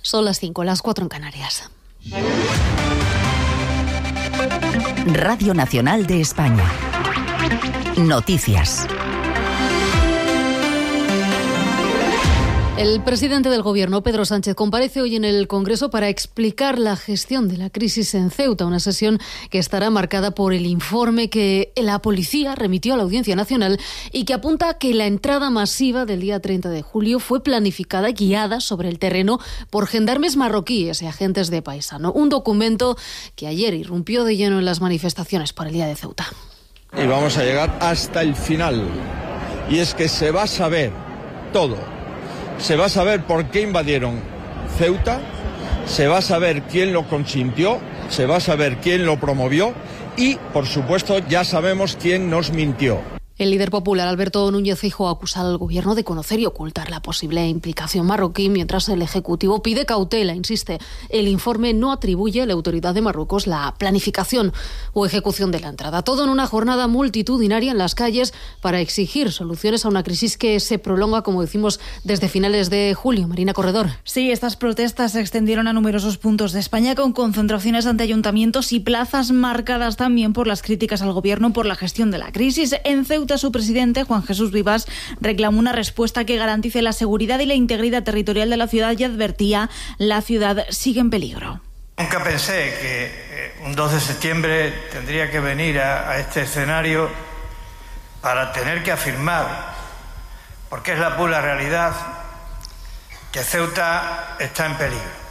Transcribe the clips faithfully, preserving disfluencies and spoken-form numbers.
Son las cinco, las cuatro en Canarias. Radio Nacional de España. Noticias. El presidente del Gobierno, Pedro Sánchez, comparece hoy en el Congreso para explicar la gestión de la crisis en Ceuta, una sesión que estará marcada por el informe que la policía remitió a la Audiencia Nacional y que apunta a que la entrada masiva del día treinta de julio fue planificada y guiada sobre el terreno por gendarmes marroquíes y agentes de paisano. Un documento que ayer irrumpió de lleno en las manifestaciones por el día de Ceuta. Y vamos a llegar hasta el final. Y es que se va a saber todo. Se va a saber por qué invadieron Ceuta, se va a saber quién lo consintió, se va a saber quién lo promovió y, por supuesto, ya sabemos quién nos mintió. El líder popular Alberto Núñez Feijóo ha acusado al gobierno de conocer y ocultar la posible implicación marroquí, mientras el Ejecutivo pide cautela. Insiste, el informe no atribuye a la autoridad de Marruecos la planificación o ejecución de la entrada. Todo en una jornada multitudinaria en las calles para exigir soluciones a una crisis que se prolonga, como decimos, desde finales de julio. Marina Corredor. Sí, estas protestas se extendieron a numerosos puntos de España, con concentraciones ante ayuntamientos y plazas marcadas también por las críticas al gobierno por la gestión de la crisis. En Ceuta, su presidente, Juan Jesús Vivas, reclamó una respuesta que garantice la seguridad y la integridad territorial de la ciudad y advertía: la ciudad sigue en peligro. Nunca pensé que un dos de septiembre tendría que venir a, a este escenario para tener que afirmar, porque es la pura realidad, que Ceuta está en peligro.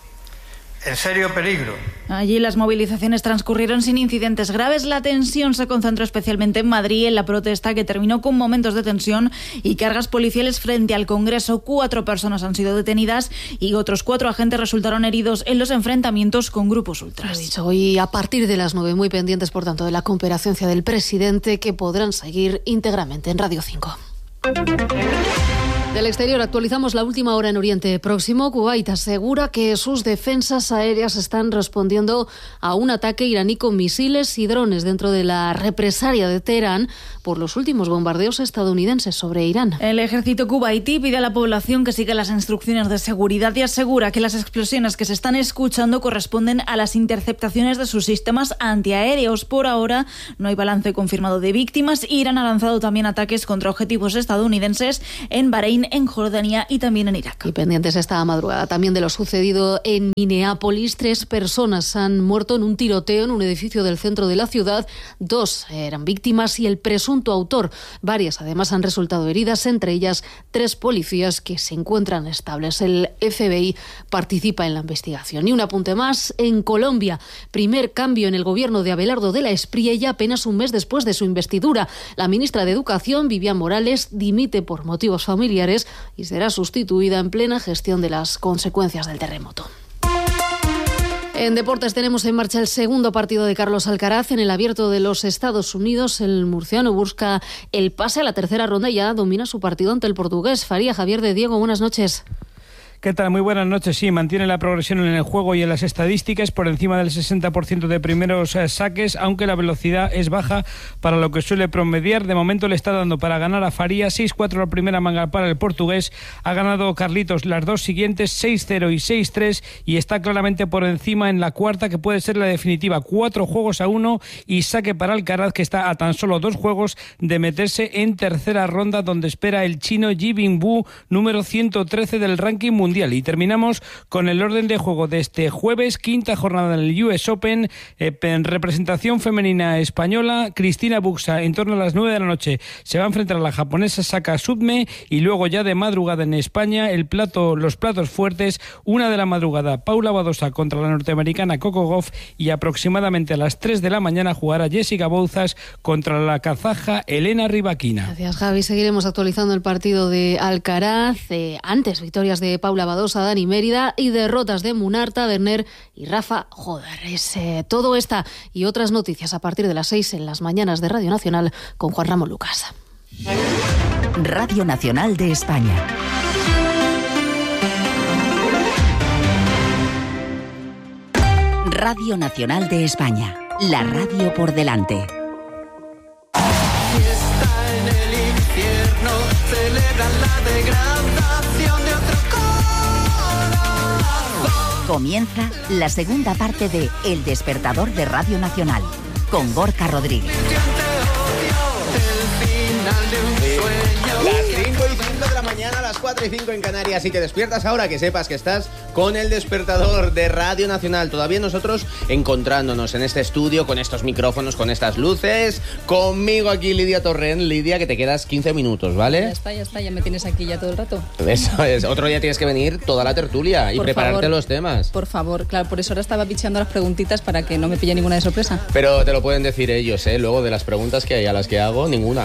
En serio peligro. Allí las movilizaciones transcurrieron sin incidentes graves. La tensión se concentró especialmente en Madrid, en la protesta que terminó con momentos de tensión y cargas policiales frente al Congreso. Cuatro personas han sido detenidas y otros cuatro agentes resultaron heridos en los enfrentamientos con grupos ultras. Lo he dicho, hoy a partir de las nueve, muy pendientes, por tanto, de la comparecencia del presidente, que podrán seguir íntegramente en Radio cinco. Del exterior, actualizamos la última hora en Oriente Próximo. Kuwait asegura que sus defensas aéreas están respondiendo a un ataque iraní con misiles y drones dentro de la represalia de Teherán por los últimos bombardeos estadounidenses sobre Irán. El ejército kuwaití pide a la población que siga las instrucciones de seguridad y asegura que las explosiones que se están escuchando corresponden a las interceptaciones de sus sistemas antiaéreos. Por ahora no hay balance confirmado de víctimas. Irán ha lanzado también ataques contra objetivos estadounidenses en Bahrein, en Jordania y también en Irak. Y pendientes esta madrugada también de lo sucedido en Minneapolis. Tres personas han muerto en un tiroteo en un edificio del centro de la ciudad. Dos eran víctimas y el presunto autor. Varias además han resultado heridas, entre ellas tres policías que se encuentran estables. El F B I participa en la investigación. Y un apunte más, en Colombia, primer cambio en el gobierno de Abelardo de la Espriella apenas un mes después de su investidura. La ministra de Educación, Vivian Morales, dimite por motivos familiares y será sustituida en plena gestión de las consecuencias del terremoto. En deportes tenemos en marcha el segundo partido de Carlos Alcaraz en el Abierto de los Estados Unidos. El murciano busca el pase a la tercera ronda y ya domina su partido ante el portugués. Faría Javier de Diego, buenas noches. ¿Qué tal? Muy buenas noches. Sí, mantiene la progresión en el juego y en las estadísticas por encima del sesenta por ciento de primeros eh, saques, aunque la velocidad es baja para lo que suele promediar. De momento le está dando para ganar a Faría. seis cuatro la primera manga para el portugués. Ha ganado Carlitos las dos siguientes, seis cero y seis tres, y está claramente por encima en la cuarta, que puede ser la definitiva. Cuatro juegos a uno y saque para Alcaraz, que está a tan solo dos juegos de meterse en tercera ronda, donde espera el chino Ji Bingbu, número ciento trece del ranking mundial. Y terminamos con el orden de juego de este jueves, quinta jornada en el U S Open, eh, en representación femenina española. Cristina Buxa, en torno a las nueve de la noche, se va a enfrentar a la japonesa Saka Sudme, y luego ya de madrugada en España, el plato, los platos fuertes, una de la madrugada, Paula Badosa contra la norteamericana Coco Gauff, y aproximadamente a las tres de la mañana jugará Jessica Bouzas contra la kazaja Elena Rybakina. Gracias, Javi. Seguiremos actualizando el partido de Alcaraz. Eh, antes, victorias de Paula Badosa, Dani Mérida, y derrotas de Munarta, Berner y Rafa Joder. Es eh, todo esta y otras noticias a partir de las seis en las mañanas de Radio Nacional con Juan Ramón Lucas. Radio Nacional de España. Radio Nacional de España. La radio por delante. Fiesta en el infierno, celebran la degradación de otro corazón. Comienza la segunda parte de El Despertador de Radio Nacional, con Gorka Rodríguez. Las cinco y cinco de la mañana, las cuatro y cinco en Canarias. Si te despiertas ahora, que sepas que estás con El Despertador de Radio Nacional. Todavía nosotros encontrándonos en este estudio, con estos micrófonos, con estas luces. Conmigo aquí Lidia Torrent. Lidia, que te quedas quince minutos, ¿vale? Ya está, ya está, ya me tienes aquí ya todo el rato. Eso es. Otro día tienes que venir toda la tertulia y Por prepararte favor, los temas. Por favor, claro, por eso ahora estaba picheando las preguntitas para que no me pille ninguna de sorpresa. Pero te lo pueden decir ellos, ¿eh? Luego de las preguntas que hay a las que hago, ninguna.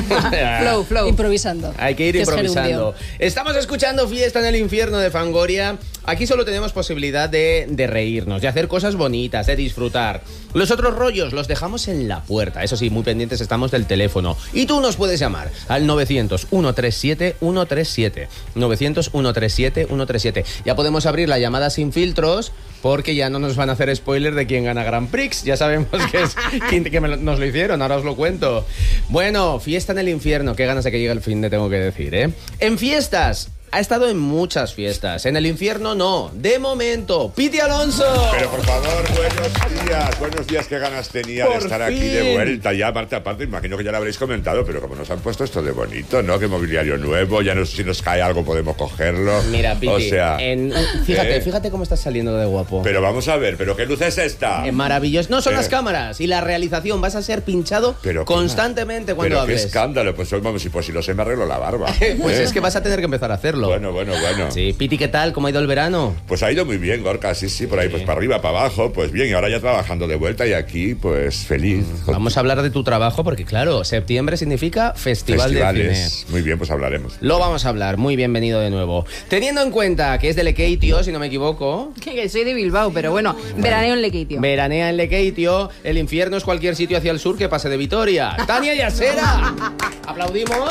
Flow, flow. Improvisando. Hay que ir que improvisando. Estamos escuchando Fiesta en el Infierno de Fangoria. Aquí solo tenemos posibilidad de, de reírnos, de hacer cosas bonitas, de disfrutar. Los otros rollos los dejamos en la puerta. Eso sí, muy pendientes estamos del teléfono. Y tú nos puedes llamar al novecientos, ciento treinta y siete, ciento treinta y siete. novecientos, ciento treinta y siete, ciento treinta y siete. Ya podemos abrir la llamada sin filtros, porque ya no nos van a hacer spoiler de quién gana Grand Prix. Ya sabemos que es quien que me lo, nos lo hicieron, ahora os lo cuento. Bueno, Fiesta en el Infierno. Qué ganas de que llegue el fin de, tengo que decir, ¿eh? En fiestas. Ha estado en muchas fiestas. En el infierno no. De momento, Piti Alonso. Pero por favor, buenos días. Buenos días, qué ganas tenía Por de estar fin. aquí de vuelta. Ya, aparte, aparte, imagino que ya lo habréis comentado, pero como nos han puesto esto de bonito, ¿no? Que mobiliario nuevo, ya no sé si nos cae algo, podemos cogerlo. Mira, Piti, o sea, en, fíjate, ¿eh? fíjate cómo estás saliendo de guapo. Pero vamos a ver, ¿pero qué luz es esta? Es maravilloso. No, son Eh. las cámaras y la realización. Vas a ser pinchado Pero qué constantemente cuando Pero hables. qué escándalo. Pues hoy, vamos, y pues si lo sé, me arreglo la barba. Pues ¿Eh? es que vas a tener que empezar a hacerlo. Bueno, bueno, bueno. Sí, Piti, ¿qué tal? ¿Cómo ha ido el verano? Pues ha ido muy bien, Gorka, sí, sí, por ahí, Sí. pues para arriba, para abajo, pues bien, y ahora ya trabajando de vuelta y aquí, pues feliz. Vamos a hablar de tu trabajo porque, claro, septiembre significa Festival de Festivales. Cine. Muy bien, pues hablaremos. Lo vamos a hablar. Muy bienvenido de nuevo. Teniendo en cuenta que es de Lekeitio, si no me equivoco. Que soy de Bilbao, pero bueno, veraneo en Lekeitio. Veranea en Lekeitio. El infierno es cualquier sitio hacia el sur que pase de Vitoria. Tania Yasera. ¿Aplaudimos?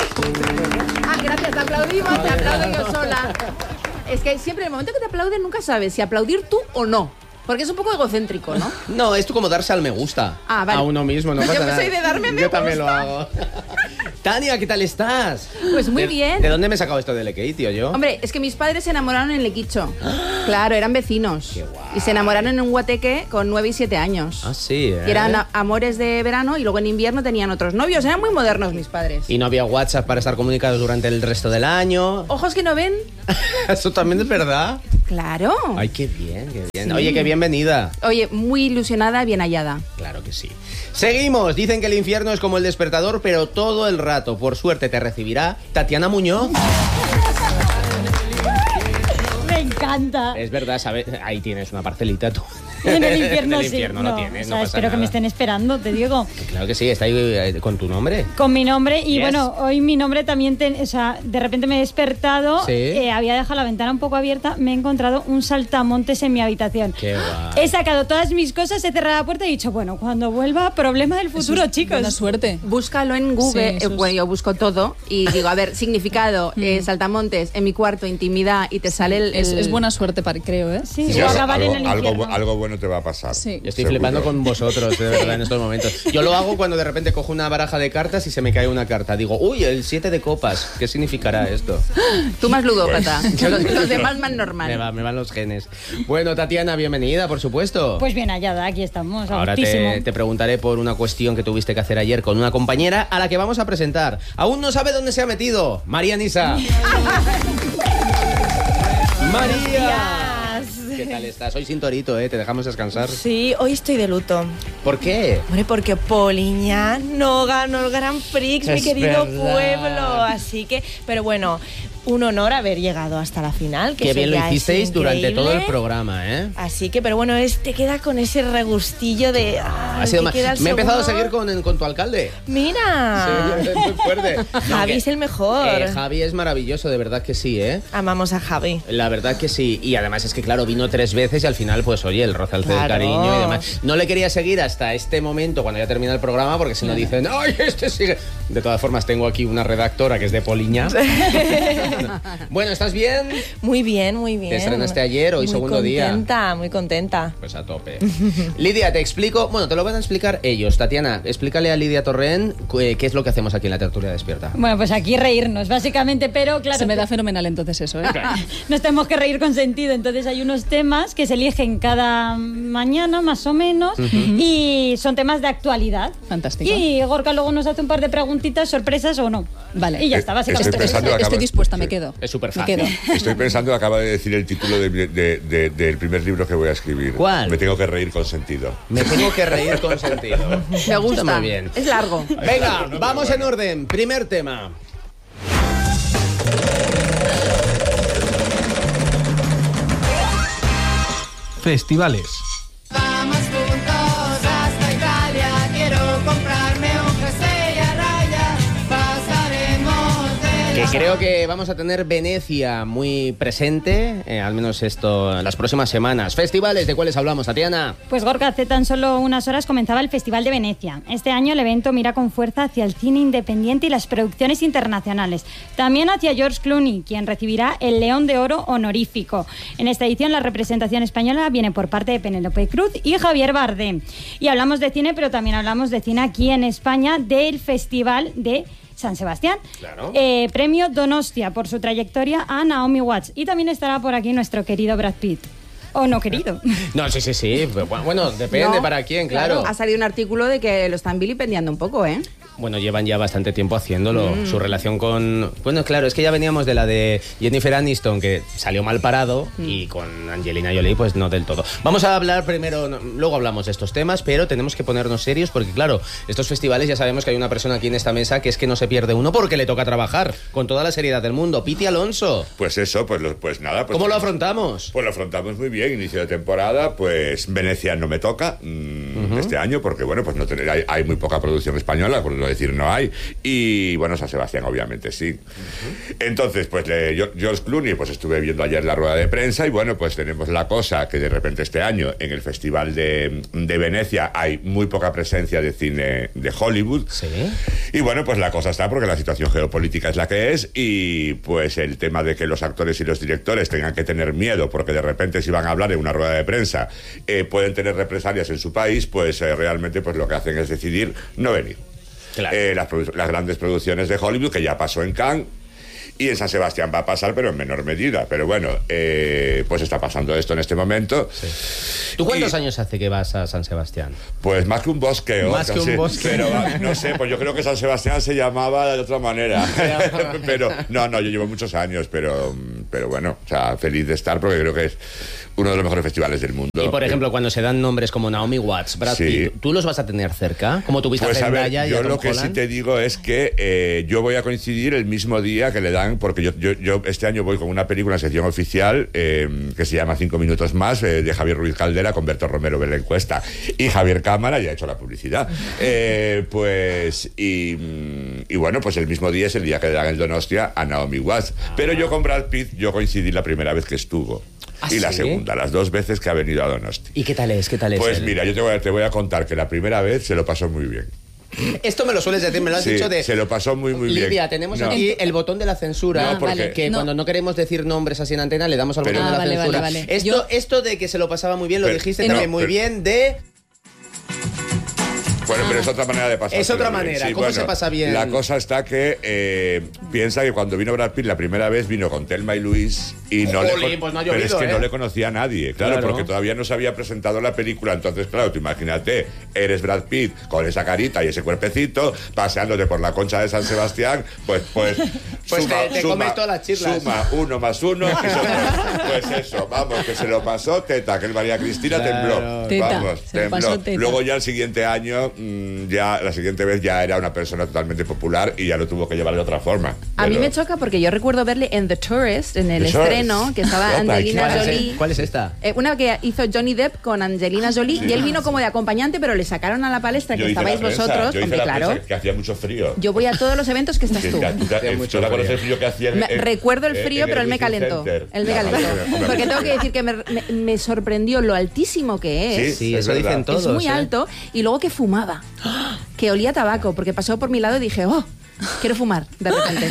Ah, gracias, te aplaudimos, te aplaudo yo sola. Es que siempre, en el momento que te aplauden, nunca sabes si aplaudir tú o no. Porque es un poco egocéntrico, ¿no? No, esto como darse al me gusta. Ah, vale. A uno mismo, no Yo pasa que nada. soy de darme me Yo también gusta. lo hago. Tania, ¿qué tal estás? Pues muy ¿De- bien. ¿De dónde me he sacado esto de Lekeitio yo? Hombre, es que mis padres se enamoraron en Lequicho. Claro, eran vecinos. Qué guay. Y se enamoraron en un guateque con nueve y siete años. Ah, sí, ¿eh? Y eran a- amores de verano y luego en invierno tenían otros novios. Eran muy modernos mis padres. Y no había WhatsApp para estar comunicados durante el resto del año. Ojos que no ven. Eso también es verdad. Claro. Ay, qué bien, qué bien. Sí. Oye, qué bienvenida. Oye, muy ilusionada, bien hallada. Claro que sí. Seguimos. Dicen que el infierno es como el despertador, pero todo el rato. Por suerte te recibirá Tatiana Muñoz. Me encanta. Es verdad, ¿sabes? Ahí tienes una parcelita tú. En el infierno, En el sí. infierno no, tienes, o no sea, pasa espero que nada. me estén esperando, te digo. Claro que sí, está ahí eh, con tu nombre. Con mi nombre. Y Yes. bueno, hoy mi nombre también, te- o sea, de repente me he despertado, Sí. eh, había dejado la ventana un poco abierta, me he encontrado un saltamontes en mi habitación. Qué guay. He sacado todas mis cosas, he cerrado la puerta y he dicho, bueno, cuando vuelva, problema del futuro, Eso es chicos. Buena suerte. Búscalo en Google. Sí, eso eh, es. bueno, yo busco todo y digo, a ver, significado, eh, Mm. saltamontes, en mi cuarto, intimidad, y te sale el... Es, el- es buena suerte, para, creo, ¿eh? Sí, Sí, o algo, acabar en algo, el algo, infierno. algo bueno te va a pasar. Sí. Yo estoy Seguro. flipando con vosotros, de verdad, en estos momentos. Yo lo hago cuando de repente cojo una baraja de cartas y se me cae una carta. Digo, uy, el siete de copas. ¿Qué significará esto? Tú más ludópata. Pues. Los, los demás más normal. Me, va- me van los genes. Bueno, Tatiana, bienvenida, por supuesto. Pues bien hallada, aquí estamos, a Ahora gustísimo. te, te preguntaré por una cuestión que tuviste que hacer ayer con una compañera a la que vamos a presentar. Aún no sabe dónde se ha metido. María Nisa. María. ¿Qué tal estás? Hoy sin torito, ¿eh? Te dejamos descansar. Sí, hoy estoy de luto. ¿Por qué? Hombre, porque Poliña no ganó el Grand Prix, mi Es querido verdad. pueblo. Así que, pero bueno, un honor haber llegado hasta la final. Que Qué eso bien lo ya es hicisteis durante increíble. todo el programa, ¿eh? Así que, pero bueno, es, te queda con ese regustillo de... ay, Ha sido que ma- queda el Me he empezado a segundo. seguir con, con tu alcalde. Mira. Sí, es muy fuerte. No, Javi que- es el mejor. Eh, Javi es maravilloso, de verdad que sí, ¿eh? Amamos a Javi. La verdad que sí. Y además es que, claro, vino tres veces y al final, pues oye, el rozalce del Claro. cariño y demás. No le quería seguir hasta este momento, cuando ya termina el programa, porque si no dicen, ¡ay, este sigue! De todas formas, tengo aquí una redactora que es de Poliña. Bueno, ¿estás bien? Muy bien, muy bien. Te estrenaste ayer, hoy muy segundo día. Muy contenta, muy contenta. Pues a tope. Lidia, te explico, bueno, te lo van a explicar ellos. Tatiana, explícale a Lidia Torrent qué es lo que hacemos aquí en la tertulia despierta. Bueno, pues aquí reírnos, básicamente, pero claro... Se me da fenomenal entonces eso, ¿eh? Nos tenemos que reír con sentido, entonces hay unos temas que se eligen cada mañana, más o menos, uh-huh. y son temas de actualidad. Fantástico. Y Gorka luego nos hace un par de preguntitas, sorpresas o no. Vale. Y ya está, básicamente. Estoy, pensando, estoy, estoy dispuesta, sí. me quedo. Es súper fácil. Estoy pensando, acaba de decir el título de, de, de, del primer libro que voy a escribir. ¿Cuál? Me tengo que reír con sentido. Me tengo que reír con sentido. Me gusta. Está muy bien. Es largo. Venga, vamos en orden. Primer tema. Festivales. Vamos juntos hasta Italia, quiero comprarme un jersey a raya, pasaremos de Que la... creo que vamos a tener Venecia muy presente, eh, al menos esto, las próximas semanas. Festivales, ¿de cuáles hablamos, Tatiana? Pues Gorka, hace tan solo unas horas comenzaba el Festival de Venecia. Este año el evento mira con fuerza hacia el cine independiente y las producciones internacionales. También hacia George Clooney, quien recibirá el León de Oro honorífico. En esta edición la representación española viene por parte de Penélope Cruz y Javier Bardem. Y hablamos de cine, pero también hablamos de cine aquí en España, del Festival de San Sebastián. Claro. Eh, premio Donostia por su trayectoria a Naomi Watts. Y también estará por aquí nuestro querido Brad Pitt. ¿O no querido? No, sí, sí, sí. Bueno, depende No, para quién, claro. Ha salido un artículo de que lo están vilipendiando un poco, ¿eh? Bueno, llevan ya bastante tiempo haciéndolo. Mm. Su relación con... Bueno, claro, es que ya veníamos de la de Jennifer Aniston, que salió mal parado, mm. y con Angelina Jolie, pues no del todo. Vamos a hablar primero, no, luego hablamos de estos temas, pero tenemos que ponernos serios porque, claro, estos festivales ya sabemos que hay una persona aquí en esta mesa que es que no se pierde uno porque le toca trabajar con toda la seriedad del mundo. Piti Alonso. Pues eso, pues, lo, pues nada. Pues, ¿Cómo lo afrontamos? Pues lo afrontamos muy bien, inicio de temporada, pues Venecia no me toca mmm, uh-huh. este año porque, bueno, pues no tener, hay, hay muy poca producción española, por no decir no hay. Y bueno, San Sebastián obviamente sí. Uh-huh. Entonces, pues le, yo, George Clooney, pues estuve viendo ayer la rueda de prensa y bueno, pues tenemos la cosa que de repente este año en el Festival de, de Venecia hay muy poca presencia de cine de Hollywood. Sí. Y bueno, pues la cosa está porque la situación geopolítica es la que es y pues el tema de que los actores y los directores tengan que tener miedo porque de repente si van a hablar en una rueda de prensa eh, pueden tener represalias en su país, pues eh, realmente pues lo que hacen es decidir no venir. Claro. Eh, las, las grandes producciones de Hollywood, que ya pasó en Cannes, y en San Sebastián va a pasar, pero en menor medida. Pero bueno, eh, pues está pasando esto en este momento. Sí. ¿Tú cuántos y, años hace que vas a San Sebastián? Pues más que un bosqueo. Más que casi, un bosqueo. Pero no sé, pues yo creo que San Sebastián se llamaba de otra manera. Pero no, no, yo llevo muchos años, pero, pero bueno, o sea, feliz de estar porque creo que es uno de los mejores festivales del mundo. Y por ejemplo, cuando se dan nombres como Naomi Watts, Brad Pitt, sí. ¿tú los vas a tener cerca? Como tuviste pues a Zendaya y a Yo Tom lo que Holland? sí te digo es que eh, yo voy a coincidir el mismo día que le dan, porque yo, yo, yo este año voy con una película en sección oficial eh, que se llama Cinco Minutos Más, eh, de Javier Ruiz Caldera, con Berto Romero en la encuesta, y Javier Cámara ya ha hecho la publicidad. Eh, pues, y, y bueno, pues el mismo día es el día que le dan el Donostia a Naomi Watts. Ah. Pero yo con Brad Pitt, yo coincidí la primera vez que estuvo. ¿Ah, y la sí? segunda, las dos veces que ha venido a Donosti. ¿Y qué tal es? ¿Qué tal es? Pues él? mira, yo te voy, a, te voy a contar que la primera vez se lo pasó muy bien. Esto me lo sueles decir, me lo has sí, dicho de... se lo pasó muy, muy Lidia, bien. Lidia, tenemos no. aquí el botón de la censura, no, porque, que no. cuando no queremos decir nombres así en antena, le damos al pero, botón ah, de la vale, censura. Vale, vale. Esto, Yo... esto de que se lo pasaba muy bien, lo pero, dijiste no, también muy pero, bien de... Bueno, pero es otra manera de pasar. Es otra manera. Sí, ¿Cómo bueno, se pasa bien? La cosa está que eh, piensa que cuando vino Brad Pitt la primera vez vino con Thelma y Luis y no Jolín, le pues no ha pero llovido, es que ¿eh? no le conocía a nadie, claro, Claro. porque todavía no se había presentado la película. Entonces, claro, tú imagínate, eres Brad Pitt con esa carita y ese cuerpecito paseándote por la Concha de San Sebastián, pues pues Pues suma, te, te suma, comes todas las chirlas. Suma uno más uno y son- pues eso, vamos, que se lo pasó teta, que el María Cristina Claro. tembló. Teta, vamos, se lo tembló. pasó teta. Luego ya el siguiente año mmm, ya la siguiente vez ya era una persona totalmente popular y ya lo tuvo que llevar de otra forma. A mí Pero- me choca porque yo recuerdo verle en The Tourist, en el The estreno, Tourist. que estaba Opa, Angelina ¿cuál es Jolie. ¿Cuál es esta? Eh, una que hizo Johnny Depp con Angelina Jolie y él vino como de acompañante, pero le sacaron a la palestra Yo que hice estabais la prensa, vosotros. yo hice Hombre, la claro. prensa, que hacía mucho frío. Yo voy a todos los eventos que estás Sí, tú. que- que- Hacía eh, mucho ¿tú te acuerdas frío. el frío que hacía en- Me- en- recuerdo el en- frío, en pero él me Wizzing calentó. Center? Él me Claro, calentó. hombre, Porque tengo que decir que me, me- me sorprendió lo altísimo que es. Sí, Sí, es eso verdad. dicen todos. es muy ¿eh? alto. Y luego que fumaba. Que olía a tabaco, porque pasó por mi lado y dije, oh, quiero fumar, de repente.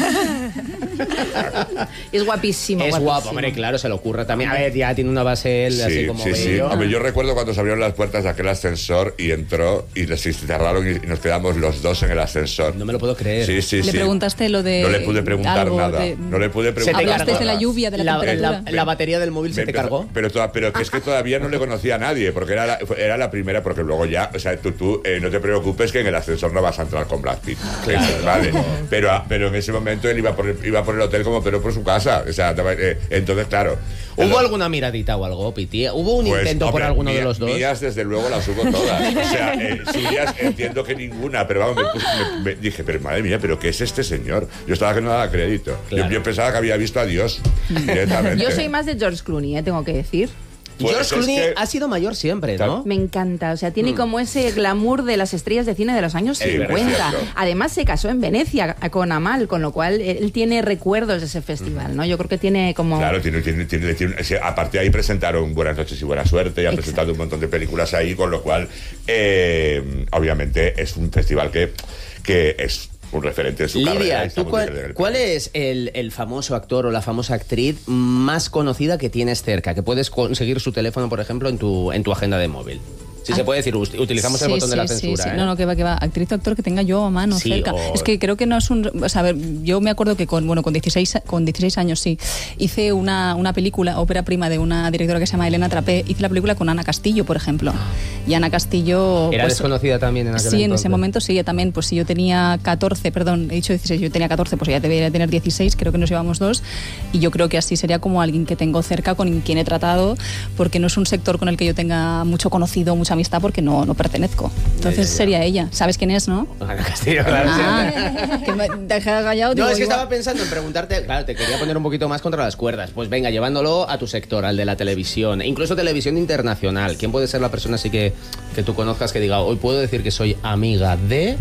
Es guapísimo. Es guapísimo. guapo, hombre, claro, se le ocurre también. A ver, ya tiene una base él, Sí, así como sí, sí. bello. Hombre, yo recuerdo cuando se abrieron las puertas de aquel ascensor y entró y les cerraron y nos quedamos los dos en el ascensor. No me lo puedo creer. Sí, sí, Le sí. preguntaste lo de. No le pude preguntar algo nada. de- No le pude Se te preguntar Hablaste nada. de la lluvia, de la, La, temperatura. la- la batería del móvil se Me te empezó- cargó. Pero, toda- pero que es que todavía no le conocía a nadie, porque era la, fue- era la primera, porque luego ya, o sea, tú, tú eh, no te preocupes que en el ascensor no vas a entrar con Brad Pitt. Claro. Eso, vale. Pero, ah, pero en ese momento él iba por el, iba por el hotel como pero por su casa. O sea, eh, entonces, claro. ¿Hubo alguna miradita o algo, Piti? ¿Hubo un Pues, intento por hombre, alguno mía- de los dos? Mías, desde luego, las hubo todas. O sea, eh, suyas entiendo que ninguna, pero vamos, me, puse- me- me dije, pero madre mía, ¿pero qué es este señor? Yo estaba que no daba crédito. Claro. Yo, yo pensaba que había visto a Dios directamente. Yo soy más de George Clooney, eh, tengo que decir. Pues George es Clooney que- ha sido mayor siempre, ¿no? Me encanta, o sea, tiene Mm. como ese glamour de las estrellas de cine de los años Sí, cincuenta. perfecto. Además se casó en Venecia con Amal, con lo cual él tiene recuerdos de ese festival, ¿no? Yo creo que tiene como... Claro, tiene, tiene, tiene, tiene- o sea, aparte de ahí presentaron Buenas noches y buena suerte y han Exacto. presentado un montón de películas ahí, con lo cual, eh, obviamente, es un festival que, que es un referente en su carrera. y Lidia, está ¿tú muy cuál, bien en el cuál es el, el famoso actor o la famosa actriz más conocida que tienes cerca? Que puedes conseguir su teléfono, por ejemplo, en tu, en tu agenda de móvil. Si se puede decir, ut- utilizamos el Sí, botón de la sí, sí, censura. sí. ¿eh? No, no, que va, que va. Actriz o actor que tenga yo a mano Sí, cerca. o- Es que creo que no es un. O sea, a ver, yo me acuerdo que con, bueno, con dieciséis, con dieciséis años sí, hice una, una película, ópera prima de una directora que se llama Elena Trapé. Hice la película con Ana Castillo, por ejemplo. Y Ana Castillo. Era pues, desconocida también en aquel Sí, en entonces. ese momento sí, ella también, pues si yo tenía catorce, perdón, he dicho dieciséis, yo tenía catorce, pues ella debería tener dieciséis, creo que nos llevamos dos, y yo creo que así sería como alguien que tengo cerca, con quien he tratado, porque no es un sector con el que yo tenga mucho conocido, mucha amistad, porque no, no pertenezco. Entonces Ya, ya, ya. sería ella. ¿Sabes quién es, no? Ana Castillo, claro. Ah, que me dejé callado. No, digo, es que igual. estaba pensando en preguntarte, claro, te quería poner un poquito más contra las cuerdas. Pues venga, llevándolo a tu sector, al de la televisión, e incluso televisión internacional. ¿Quién puede ser la persona así que, que tú conozcas que diga, hoy puedo decir que soy amiga de...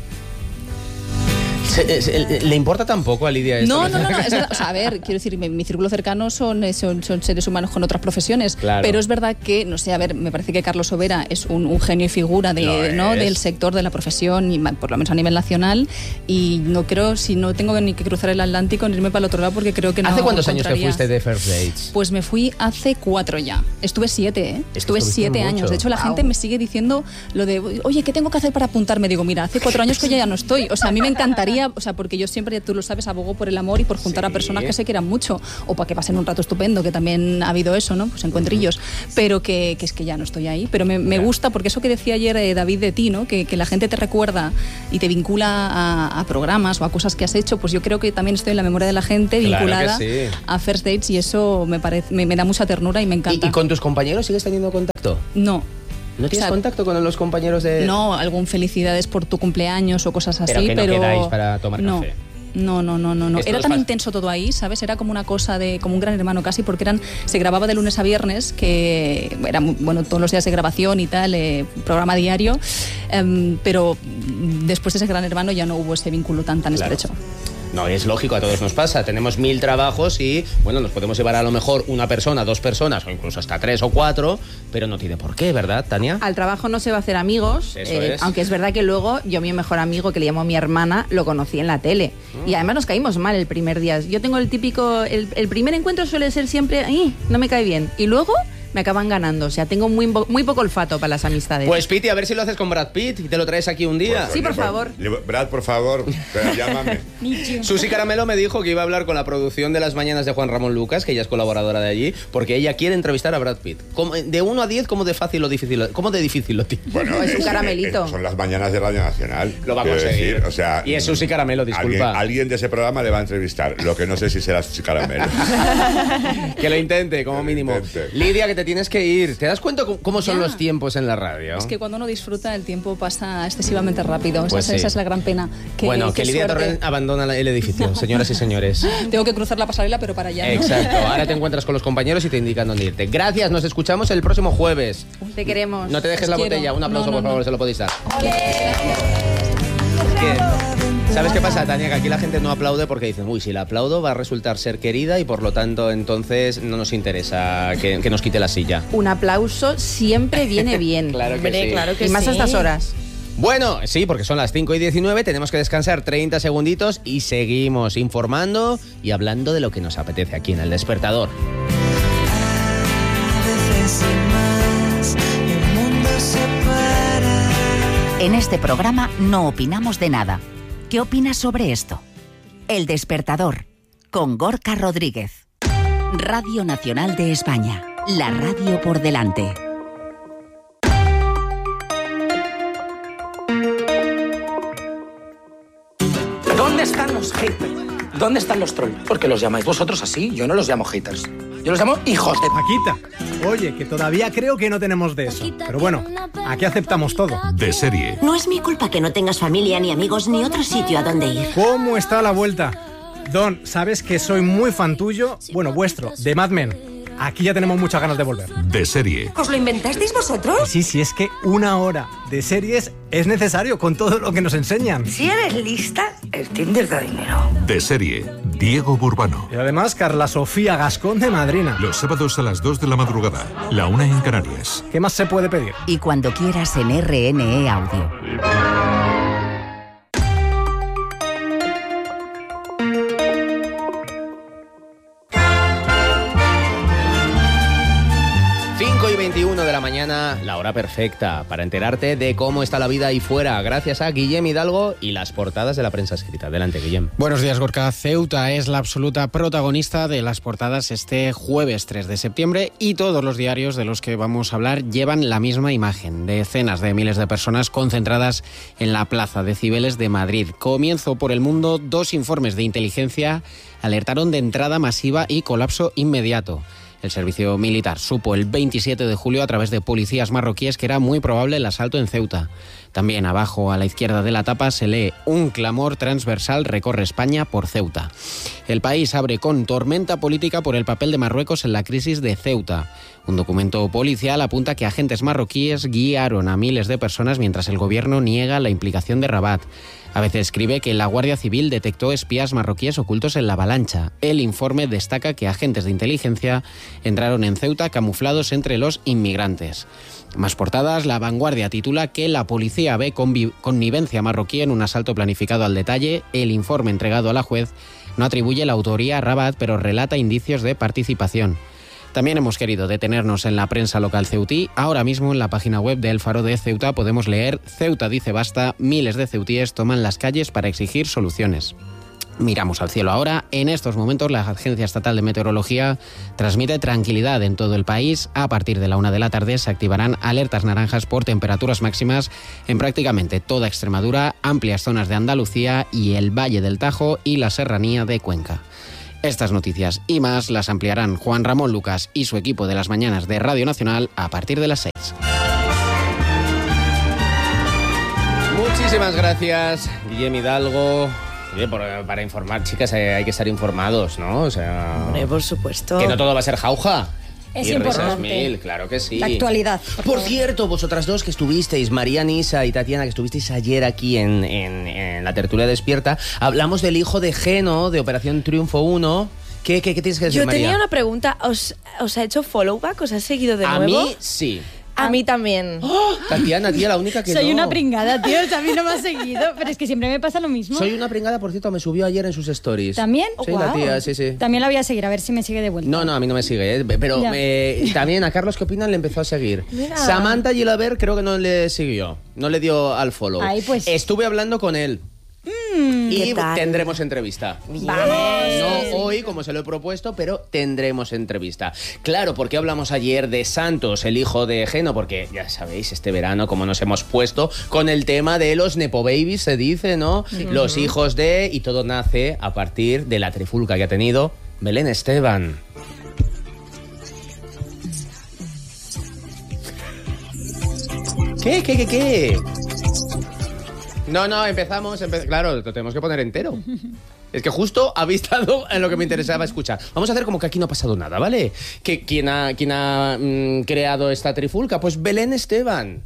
Se- se- ¿Le importa tampoco a Lidia esto? No, no, no, no, es verdad. O sea, a ver, quiero decir, mi, mi círculo cercano son, eh, son, son seres humanos con otras profesiones, Claro. pero es verdad que, no sé, a ver, me parece que Carlos Sobera es un, un genio y figura Lo de, ¿no? es. del sector de la profesión, y ma- por lo menos a nivel nacional, y no creo, si no tengo ni que cruzar el Atlántico ni irme para el otro lado, porque creo que no ¿Hace cuántos años te encontraría- fuiste de First Dates? Pues me fui hace cuatro ya. Estuve siete, ¿eh? Estuve estuviste siete mucho. años. De hecho, la Wow. gente me sigue diciendo lo de, oye, ¿qué tengo que hacer para apuntarme? Digo, mira, hace cuatro años que yo ya no estoy. O sea, a mí me encantaría, o sea, porque yo siempre, tú lo sabes, abogo por el amor y por juntar Sí. a personas que se quieran mucho, o para que pasen un rato estupendo, que también ha habido eso, ¿no? Pues encuentrillos. Pero que, que es que ya no estoy ahí. Pero me, me gusta, porque eso que decía ayer eh, David de ti, ¿no? Que, que la gente te recuerda y te vincula a, a programas o a cosas que has hecho, pues yo creo que también estoy en la memoria de la gente Claro que vinculada sí. a First Dates, y eso me parece, me, me da mucha ternura y me ¿Y, encanta. y con tus compañeros sigues teniendo contacto? No. ¿No tienes O sea, contacto con los compañeros de...? No, algún felicidades por tu cumpleaños o cosas así, Pero que no pero quedáis para tomar no. café. No, no, no, no, no. Esto Era os tan pasa- intenso todo ahí, ¿sabes? Era como una cosa de, como un gran hermano casi, porque eran, se grababa de lunes a viernes, que era muy- bueno, todos los días de grabación y tal, eh, programa diario, em, pero después de ese gran hermano ya no hubo ese vínculo tan tan Claro. estrecho. No, es lógico, a todos nos pasa. Tenemos mil trabajos y, bueno, nos podemos llevar a lo mejor una persona, dos personas o incluso hasta tres o cuatro, pero no tiene por qué, ¿verdad, Tania? Al trabajo no se va a hacer amigos, Eso eh, es. aunque es verdad que luego yo mi mejor amigo, que le llamo mi hermana, lo conocí en la tele. Mm. Y además nos caímos mal el primer día. Yo tengo el típico, el, el primer encuentro suele ser siempre, "Ay, no me cae bien". Y luego me acaban ganando. O sea, tengo muy, po- muy poco olfato para las amistades. Pues Piti, a ver si lo haces con Brad Pitt y te lo traes aquí un día. Sí, por favor. Brad, por favor, pero llámame. Susi Caramelo me dijo que iba a hablar con la producción de Las Mañanas de Juan Ramón Lucas, que ella es colaboradora de allí, porque ella quiere entrevistar a Brad Pitt. ¿Cómo- De uno a diez, ¿cómo de fácil o difícil? lo- ¿Cómo de difícil lo tiene? Bueno, Es un es- caramelito. es- son las mañanas de Radio Nacional. Lo va a quiero conseguir. decir, o sea, Y es Susi Caramelo, disculpa. Alguien, alguien de ese programa le va a entrevistar. Lo que no sé si será Susi Caramelo. Que lo intente, como mínimo. intente. Lidia, que te tienes que ir. ¿Te das cuenta cómo- cómo son Ya. los tiempos en la radio? Es que cuando uno disfruta el tiempo pasa excesivamente rápido. Esa, Pues es- sí. esa es la gran pena. Que, bueno, que qué Lidia suerte. Torrent abandona la- el edificio, señoras y señores. Tengo que cruzar la pasarela, pero para allá, ¿no? Exacto. Ahora te encuentras con los compañeros y te indican dónde irte. Gracias, nos escuchamos el próximo jueves. Te queremos. No te dejes Os la quiero. botella. Un aplauso, No, no, por favor, no. se lo podéis dar. Es que, ¿sabes qué pasa, Tania? Que aquí la gente no aplaude porque dicen, uy, si la aplaudo va a resultar ser querida y por lo tanto entonces no nos interesa que, que nos quite la silla. Un aplauso siempre viene bien. Claro que Hombre, sí. claro que y más sí. a estas horas. Bueno, sí, porque son las cinco y diecinueve, tenemos que descansar treinta segunditos y seguimos informando y hablando de lo que nos apetece aquí en El Despertador. En este programa no opinamos de nada. ¿Qué opinas sobre esto? El Despertador, con Gorka Rodríguez. Radio Nacional de España, la radio por delante. ¿Dónde están los haters? ¿Dónde están los trolls? ¿Por qué los llamáis vosotros así? Yo no los llamo haters. Yo los llamo hijos de... Paquita, oye, que todavía creo que no tenemos de eso. Pero bueno, aquí aceptamos todo. De serie. No es mi culpa que no tengas familia, ni amigos, ni otro sitio a donde ir. ¿Cómo está la vuelta? Don, sabes que soy muy fan tuyo, bueno, vuestro, de Mad Men. Aquí ya tenemos muchas ganas de volver. De serie. ¿Os lo inventasteis vosotros? Sí, sí, es que una hora de series es necesario con todo lo que nos enseñan. Si eres lista, el Tinder da dinero. De serie. Diego Burbano. Y además, Carla Sofía Gascón de madrina. Los sábados a las dos de la madrugada. La una en Canarias. ¿Qué más se puede pedir? Y cuando quieras en R N E Audio. cinco y veintiuno de la mañana, la hora perfecta para enterarte de cómo está la vida ahí fuera, gracias a Guillem Hidalgo y las portadas de la prensa escrita. Adelante, Guillem. Buenos días, Gorka. Ceuta es la absoluta protagonista de las portadas este jueves tres de septiembre y todos los diarios de los que vamos a hablar llevan la misma imagen. Decenas de miles de personas concentradas en la Plaza de Cibeles de Madrid. Comienzo por El Mundo, dos informes de inteligencia alertaron de entrada masiva y colapso inmediato. El servicio militar supo el veintisiete de julio a través de policías marroquíes que era muy probable el asalto en Ceuta. También abajo a la izquierda de la tapa se lee: un clamor transversal recorre España por Ceuta. El País abre con tormenta política por el papel de Marruecos en la crisis de Ceuta. Un documento policial apunta que agentes marroquíes guiaron a miles de personas mientras el gobierno niega la implicación de Rabat. A veces escribe que la Guardia Civil detectó espías marroquíes ocultos en la avalancha. El informe destaca que agentes de inteligencia entraron en Ceuta camuflados entre los inmigrantes. Más portadas, La Vanguardia titula que la policía ve connivencia marroquí en un asalto planificado al detalle. El informe entregado a la juez no atribuye la autoría a Rabat, pero relata indicios de participación. También hemos querido detenernos en la prensa local ceutí. Ahora mismo en la página web de El Faro de Ceuta podemos leer: Ceuta dice basta, miles de ceutíes toman las calles para exigir soluciones. Miramos al cielo ahora. En estos momentos la Agencia Estatal de Meteorología transmite tranquilidad en todo el país. A partir de la una de la tarde se activarán alertas naranjas por temperaturas máximas en prácticamente toda Extremadura, amplias zonas de Andalucía y el Valle del Tajo y la Serranía de Cuenca. Estas noticias y más las ampliarán Juan Ramón Lucas y su equipo de las mañanas de Radio Nacional a partir de las seis. Muchísimas gracias, Guillem Hidalgo. Oye, por, para informar, chicas, hay, hay que estar informados, ¿no? O sea, Hombre, por supuesto. Que no todo va a ser jauja. Es y importante. Mil, claro que sí. La actualidad. Por, Por, por cierto, vosotras dos que estuvisteis, María Nisa y Tatiana, que estuvisteis ayer aquí en, en, en la tertulia despierta, hablamos del hijo de Geno, de Operación Triunfo uno. ¿Qué, qué, qué tienes que decir, Yo María? tenía una pregunta. ¿Os, ¿Os ha hecho follow back? ¿Os ha seguido de A nuevo? mí, sí. A mí también. ¡Oh! Tatiana, tía, la única que Soy no. una pringada, tío. A mí no me ha seguido, pero es que siempre me pasa lo mismo. Soy una pringada, por cierto, me subió ayer en sus stories. ¿También? Sí, Oh, la wow. tía, sí, sí. También la voy a seguir, a ver si me sigue de vuelta. No, no, a mí no me sigue, ¿eh? Pero Ya. eh, también a Carlos, ¿qué opinan? Le empezó a seguir. Mira. Samantha Gilaber creo que no le siguió, no le dio al follow. Ay, pues. Estuve hablando con él. Mm, Y ¿qué tal? tendremos entrevista. Vamos. No hoy, como se lo he propuesto, pero tendremos entrevista. Claro, porque hablamos ayer de Santos, el hijo de Geno, porque ya sabéis, este verano, como nos hemos puesto con el tema de los Nepo Babies, se dice, ¿no? Sí. Los hijos de... Y todo nace a partir de la trifulca que ha tenido Belén Esteban. ¿Qué, qué, qué, qué? No, no, empezamos, empe- claro, lo tenemos que poner entero. Es que justo habéis estado en lo que me interesaba escuchar. Vamos a hacer como que aquí no ha pasado nada, ¿vale? Que ¿Quién ha, quién ha mm, creado esta trifulca? Pues Belén Esteban.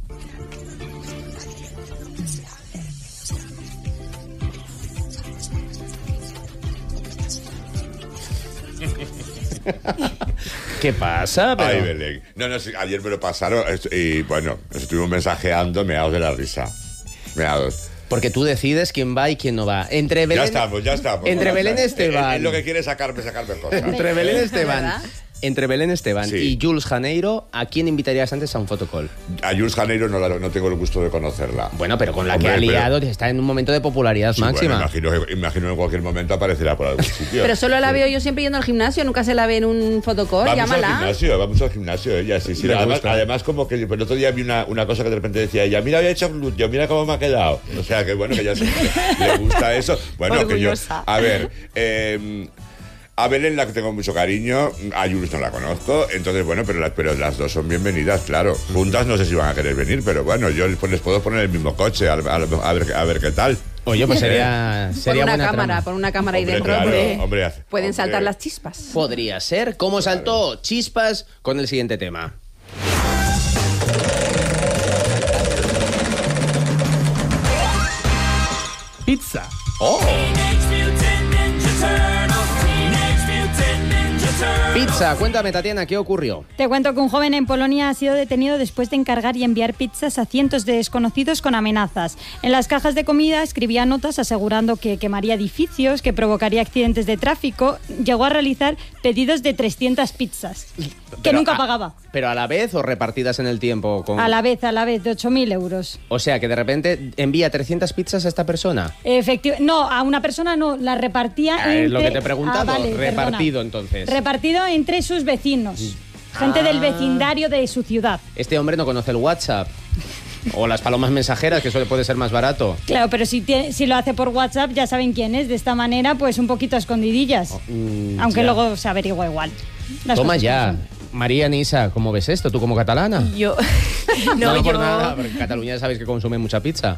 ¿Qué pasa? Pero- Ay, Belén. No, no, sí, ayer me lo pasaron est- y bueno, nos estuvimos mensajeando meados de la risa. meados. Porque tú decides quién va y quién no va. Entre Belén, Ya estamos, ya estamos. Entre Ya Belén está. Esteban. Él, él lo que quiere es sacarme, sacarme cosas. Entre Belén Esteban. ¿Verdad? Entre Belén Esteban Sí. y Jules Janeiro, ¿a quién invitarías antes a un fotocall? A Jules Janeiro no, la- no tengo el gusto de conocerla. Bueno, pero con la Hombre, que ha pero- liado está en un momento de popularidad Sí, máxima. bueno, imagino, que- imagino en cualquier momento aparecerá por algún sitio. Pero solo la veo yo siempre yendo al gimnasio, nunca se la ve en un fotocall, Vamos al llámala. gimnasio, vamos al gimnasio, ella, sí, sí. Le Además, gusta. además, como que el otro día vi una, una cosa que de repente decía ella, mira, había hecho glúteo, mira cómo me ha quedado. O sea, que bueno, que ya se, le gusta eso. Bueno, Orgullosa. que yo, a ver, eh, a Belén la que tengo mucho cariño, a Jules no la conozco, entonces bueno, pero las, pero las dos son bienvenidas, claro. Juntas no sé si van a querer venir, pero bueno, yo les, les puedo poner el mismo coche, a, a- a ver, a ver qué tal. Oye, pues sería, Pon sería una buena cámara, trama. pon una cámara ahí Hombre, dentro. claro, hombre. hombre, hace- Pueden hombre. saltar las chispas. Podría ser. ¿Cómo saltó chispas con el siguiente tema? Pizza. ¡Oh! Pizza, cuéntame, Tatiana, ¿qué ocurrió? Te cuento que un joven en Polonia ha sido detenido después de encargar y enviar pizzas a cientos de desconocidos con amenazas. En las cajas de comida escribía notas asegurando que quemaría edificios, que provocaría accidentes de tráfico. Llegó a realizar pedidos de trescientas pizzas, que Pero nunca a- pagaba. ¿Pero a la vez o repartidas en el tiempo? Con... A la vez, a la vez, de ocho mil euros. O sea, que de repente envía trescientas pizzas a esta persona. Efecti- no, a una persona no, la repartía Ah, entre... es lo que te he preguntado. Ah, vale, Repartido, perdona. entonces. Repartido entre sus vecinos. Gente Ah. del vecindario de su ciudad. Este hombre no conoce el WhatsApp. O las palomas mensajeras, que eso puede ser más barato. Claro, pero si, tiene- si lo hace por WhatsApp ya saben quién es. De esta manera, pues un poquito a escondidillas. Mm, Aunque ya. luego se averigua igual. Las Toma cosas ya. como son. María Nisa, ¿cómo ves esto? ¿Tú como catalana? Yo. No, No, no por yo. nada, porque en Cataluña sabéis que consumen mucha pizza.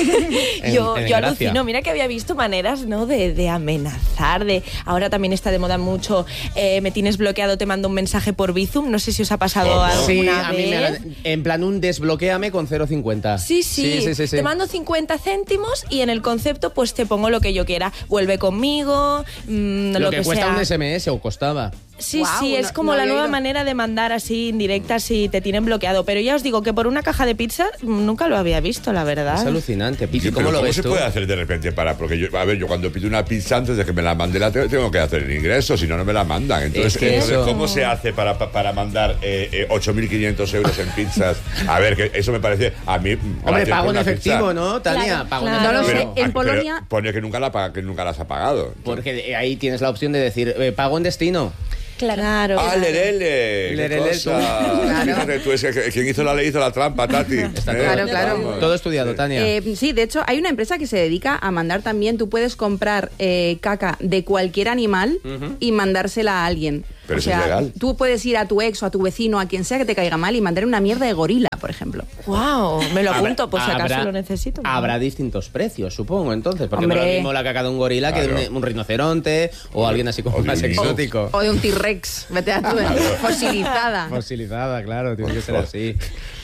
En- Yo, en yo Gracia. alucino, mira que había visto maneras, ¿no? De, de amenazar, de ahora también está de moda mucho, eh, me tienes bloqueado, te mando un mensaje por Bizum, no sé si os ha pasado ¿Cómo? alguna Sí, vez. a mí me han- en plan un desbloqueame con cero coma cincuenta. Sí, sí, sí, sí, sí. te mando cincuenta céntimos y en el concepto pues te pongo lo que yo quiera, vuelve conmigo, mm, Lo, lo, que, cuesta sea. un S M S o costaba. Sí, Guau, sí, es no- como no la había nueva oído. manera de mandar así indirectas si te tienen bloqueado. Pero ya os digo que por una caja de pizza mm, nunca lo había visto, la verdad. Es alucinante. Piti, Sí, ¿cómo pero lo ¿cómo ves se tú? puede hacer de repente para...? Porque yo, a ver, yo cuando pido una pizza antes de que me la mande la te- tengo que hacer el ingreso, si no, no me la mandan. Entonces, Es que entonces, eso- ¿cómo se hace para, pa- para mandar eh, eh, ocho mil quinientos euros en pizzas? A ver, que eso me parece a mí... Hombre, gracias pago por en una efectivo, pizza. ¿no, Tania? Claro, Pago claro. en No lo efectivo. sé. En Ah, pero Polonia- Pone que nunca, la, paga- que nunca las ha pagado. Porque ahí tienes la opción de decir, eh, pago en destino. Claro. ¡Ah, lerele! ¡Qué Lerele, cosa! Claro. Fíjate tú, es que quien hizo la ley hizo la trampa, Tati. Está Eh, todo, Claro, claro. vamos. todo estudiado, Tania. Eh, sí, de hecho, hay una empresa que se dedica a mandar también. Tú puedes comprar eh, caca de cualquier animal Ujú. y mandársela a alguien. Pero o eso es sea, legal. tú puedes ir a tu ex o a tu vecino, a quien sea que te caiga mal, y mandar una mierda de gorila, por ejemplo. Wow, me lo apunto, Habrá- por si acaso habrá- lo necesito. Habrá distintos precios, supongo, entonces. Porque no Hombre. es lo mismo la caca de un gorila que de Claro. un, un rinoceronte o alguien así como O de más un niño. exótico. O de un T-Rex, vete a tu fosilizada. Fosilizada, claro, tiene que ser así.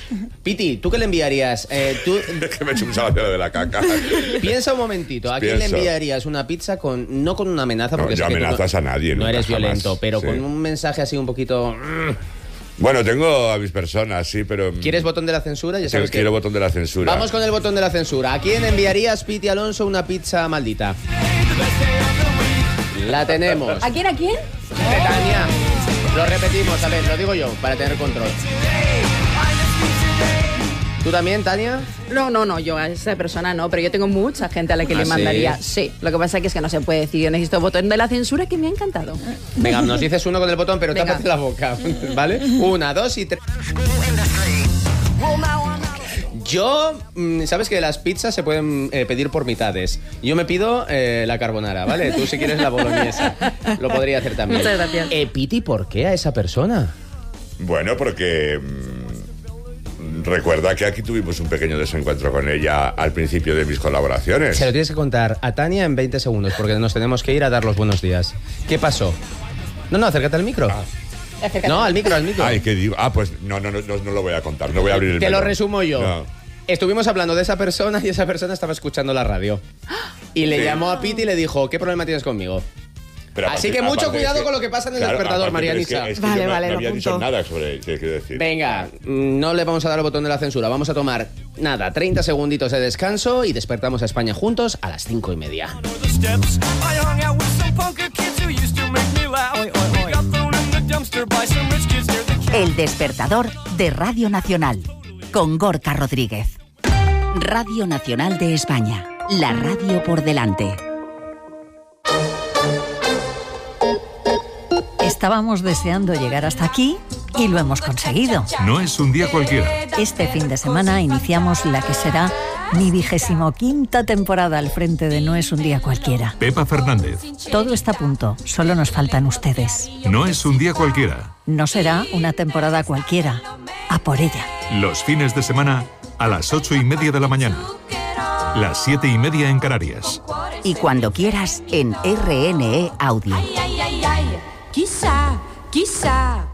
Piti, ¿tú qué le enviarías? Eh, tú Es que me he hecho un salacio de la caca. piensa un momentito, ¿a quién Pienso. le enviarías una pizza con no con una amenaza? No, Porque yo sé que tú amenazas a nadie, No nunca, eres jamás. violento, pero Sí. con un mensaje así un poquito. mm. Bueno, tengo a mis personas, sí, pero... ¿Quieres botón de la censura? Ya Quiero, sabes que. quiero botón de la censura. Vamos con el botón de la censura. ¿A quién enviarías, Piti Alonso, una pizza maldita? La tenemos. ¿A quién, a quién? De Tania. Lo repetimos, a ver, lo digo yo, para tener control. ¿Tú también, Tania? No, no, no, yo a esa persona no, pero yo tengo mucha gente a la que ¿Ah, le sí? mandaría. Sí, lo que pasa es que, es que no se puede decir. Yo necesito botón de la censura que me ha encantado. Venga, nos dices uno con el botón, pero Venga. tápate la boca, ¿vale? Una, dos y tres. Yo, mm, sabes que las pizzas se pueden eh, pedir por mitades. Yo me pido eh, la carbonara, ¿vale? Tú si quieres la boloñesa. Lo podría hacer también. Muchas gracias. Eh, Piti, ¿por qué a esa persona? Bueno, porque... mm, recuerda que aquí tuvimos un pequeño desencuentro con ella al principio de mis colaboraciones. Se lo tienes que contar a Tania en veinte segundos, porque nos tenemos que ir a dar los buenos días. ¿Qué pasó? No, no, acércate al micro. No, al micro, al micro. Ay, ¿qué digo? Ah, pues no, no, no, no, no lo voy a contar, no voy a abrir el Te lo melón. resumo yo. No. Estuvimos hablando de esa persona y esa persona estaba escuchando la radio. Y le Sí. llamó a Piti y le dijo, ¿qué problema tienes conmigo? Pero Así aparte- que mucho aparte cuidado es que- con lo que pasa en el claro, despertador, aparte, pero es que- Marianisa. es que yo no- no había dicho nada sobre eso, quiero decir. Venga, mm, no le vamos a dar el botón de la censura. Vamos a tomar, nada, treinta segunditos de descanso y despertamos a España juntos a las cinco y media. El despertador de Radio Nacional con Gorka Rodríguez. Radio Nacional de España, la radio por delante. Estábamos deseando llegar hasta aquí y lo hemos conseguido. No es un día cualquiera. Este fin de semana iniciamos la que será mi vigésimo quinta temporada al frente de No es un día cualquiera. Pepa Fernández. Todo está a punto, solo nos faltan ustedes. No es un día cualquiera. No será una temporada cualquiera. A por ella. Los fines de semana a las ocho y media de la mañana. Las siete y media en Canarias. Y cuando quieras en R N E Audio. Ay, ay, ay, ay. Quizá, quizá.